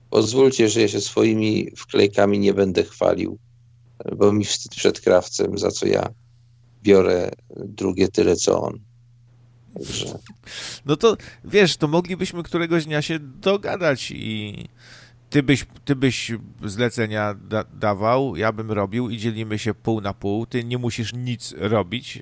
Pozwólcie, że ja się swoimi wklejkami nie będę chwalił, bo mi wstyd przed krawcem, za co ja biorę drugie tyle, co on. Także... No to wiesz, to moglibyśmy któregoś dnia się dogadać i ty byś zlecenia dawał, ja bym robił i dzielimy się pół na pół. Ty nie musisz nic robić,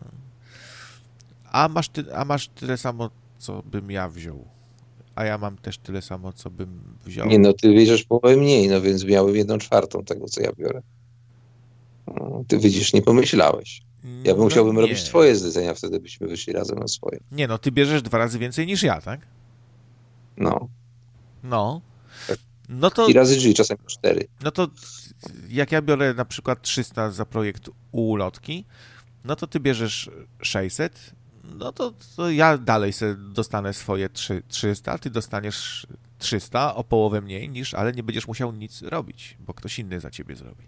a masz tyle samo, co bym ja wziął. A ja mam też tyle samo, co bym wziął. Nie, no ty bierzesz połowę mniej, no więc miałem 1/4 tego, co ja biorę. No, ty widzisz, nie pomyślałeś. Ja bym musiałbym robić twoje zlecenia, wtedy byśmy wyszli razem na swoje. Nie, no ty bierzesz 2 razy więcej niż ja, tak? No. No. Tak. No to... I razy drzwi, czasem 4. No to jak ja biorę na przykład 300 za projekt ulotki, no to ty bierzesz 600, no to ja dalej sobie dostanę swoje 300, ty dostaniesz 300, o połowę mniej niż, ale nie będziesz musiał nic robić, bo ktoś inny za ciebie zrobi.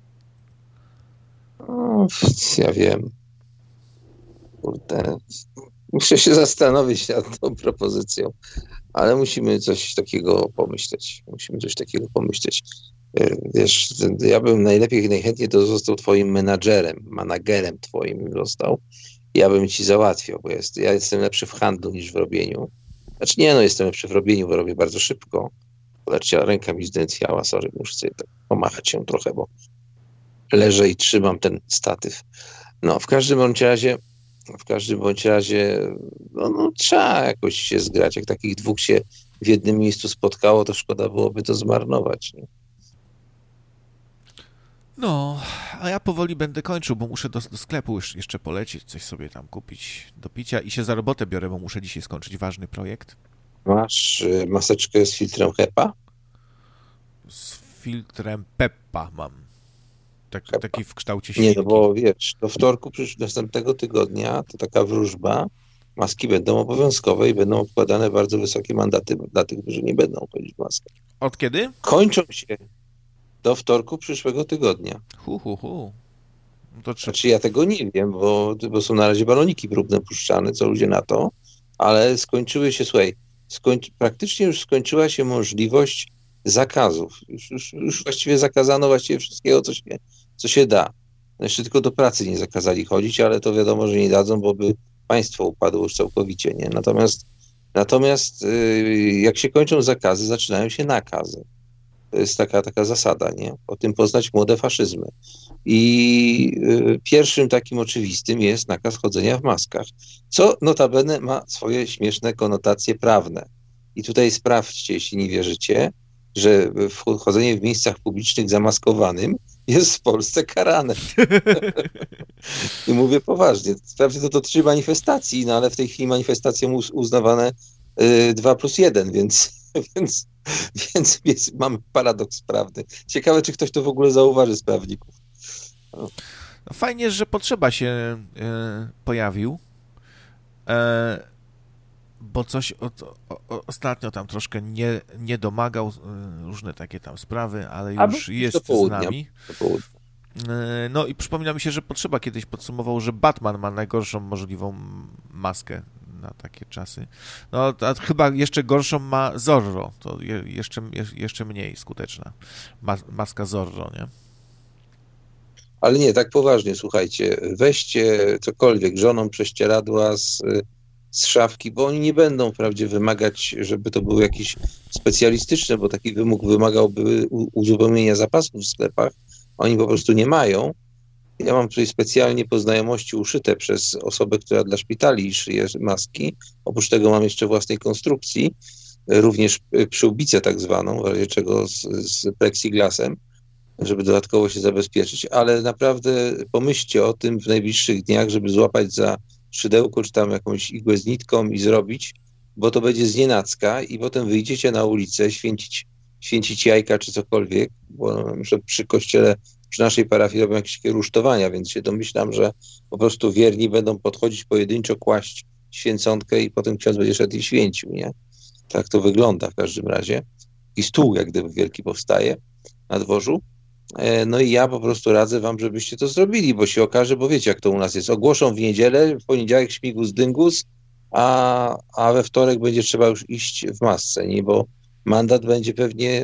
No, ja wiem. Kurde. Muszę się zastanowić nad tą propozycją, ale musimy coś takiego pomyśleć. Wiesz, ja bym najchętniej to został twoim managerem twoim został. Ja bym ci załatwiał, bo ja jestem lepszy w handlu niż w robieniu. Znaczy nie, no jestem lepszy w robieniu, bo robię bardzo szybko. Ręka mi zdęcjała, sorry, muszę sobie tak pomachać się trochę, bo leżę i trzymam ten statyw. No, w każdym bądź razie no, trzeba jakoś się zgrać. Jak takich dwóch się w jednym miejscu spotkało, to szkoda byłoby to zmarnować. Nie? No, a ja powoli będę kończył, bo muszę do sklepu już jeszcze polecieć, coś sobie tam kupić do picia i się za robotę biorę, bo muszę dzisiaj skończyć ważny projekt. Masz maseczkę z filtrem HEPA? Z filtrem Peppa mam. Taki w kształcie świnki. Nie, no bo wiesz, do wtorku następnego tygodnia to taka wróżba, maski będą obowiązkowe i będą obkładane bardzo wysokie mandaty dla tych, którzy nie będą chodzić w maskach. Od kiedy? Kończą się do wtorku przyszłego tygodnia. To Znaczy ja tego nie wiem, bo są na razie baloniki próbne puszczane, co ludzie na to, ale skończyły się, słuchaj, praktycznie już skończyła się możliwość zakazów. Już właściwie zakazano wszystkiego, co się da. Jeszcze tylko do pracy nie zakazali chodzić, ale to wiadomo, że nie dadzą, bo by państwo upadło już całkowicie, nie? Natomiast jak się kończą zakazy, zaczynają się nakazy. To jest taka zasada, nie? O tym poznać młode faszyzmy. I pierwszym takim oczywistym jest nakaz chodzenia w maskach, co notabene ma swoje śmieszne konotacje prawne. I tutaj sprawdźcie, jeśli nie wierzycie, że chodzenie w miejscach publicznych zamaskowanym jest w Polsce karane. I mówię poważnie. Wprawdzie to dotyczy manifestacji, no ale w tej chwili manifestacje uznawane 2+1, więc mamy paradoks prawny. Ciekawe, czy ktoś to w ogóle zauważy z prawników. No, fajnie, że potrzeba się pojawił, bo coś ostatnio tam troszkę nie domagał, różne takie tam sprawy, ale już jest z nami. No i przypomina mi się, że Potrzeba kiedyś podsumował, że Batman ma najgorszą możliwą maskę na takie czasy. No, a chyba jeszcze gorszą ma Zorro, to jeszcze mniej skuteczna maska Zorro, nie? Ale nie, tak poważnie, słuchajcie, weźcie cokolwiek, żoną prześcieradła z szafki, bo oni nie będą wprawdzie wymagać, żeby to było jakieś specjalistyczne, bo taki wymóg wymagałby uzupełnienia zapasów w sklepach. Oni po prostu nie mają. Ja mam tutaj specjalnie po znajomości uszyte przez osobę, która dla szpitali szyje maski. Oprócz tego mam jeszcze własnej konstrukcji, również przyłbicę tak zwaną, w razie czego z plexiglasem, żeby dodatkowo się zabezpieczyć, ale naprawdę pomyślcie o tym w najbliższych dniach, żeby złapać za szydełko, czy tam jakąś igłę z nitką i zrobić, bo to będzie znienacka i potem wyjdziecie na ulicę święcić jajka czy cokolwiek, bo przy kościele, przy naszej parafii robią jakieś takie rusztowania, więc się domyślam, że po prostu wierni będą podchodzić pojedynczo, kłaść święconkę i potem ksiądz będzie szedł i święcił, nie? Tak to wygląda w każdym razie. I stół jak gdyby wielki powstaje na dworzu. No i ja po prostu radzę wam, żebyście to zrobili, bo się okaże, bo wiecie jak to u nas jest. Ogłoszą w niedzielę, w poniedziałek śmigus dyngus, a we wtorek będzie trzeba już iść w masce, nie? Bo mandat będzie pewnie